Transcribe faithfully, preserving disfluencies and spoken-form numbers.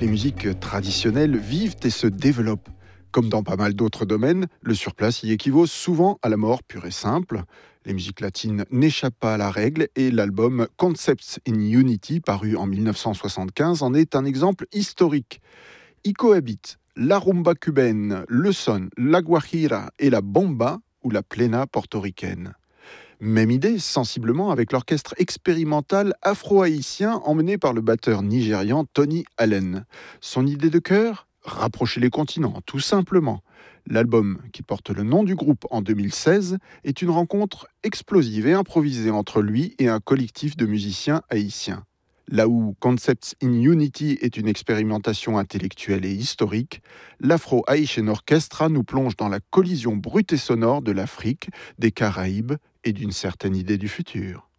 les musiques traditionnelles vivent et se développent. Comme dans pas mal d'autres domaines, le surplace y équivaut souvent à la mort pure et simple. Les musiques latines n'échappent pas à la règle et l'album Concepts in Unity, paru en mille neuf cent soixante-quinze, en est un exemple historique. Y cohabitent la rumba cubaine, le son, la guajira et la bomba ou la plena portoricaine. Même idée, sensiblement, avec l'orchestre expérimental afro-haïtien emmené par le batteur nigérian Tony Allen. Son idée de cœur ? Rapprocher les continents, tout simplement. L'album, qui porte le nom du groupe en deux mille seize, est une rencontre explosive et improvisée entre lui et un collectif de musiciens haïtiens. Là où Concepts in Unity est une expérimentation intellectuelle et historique, l'Afro Haitian Orchestra nous plonge dans la collision brute et sonore de l'Afrique, des Caraïbes et d'une certaine idée du futur.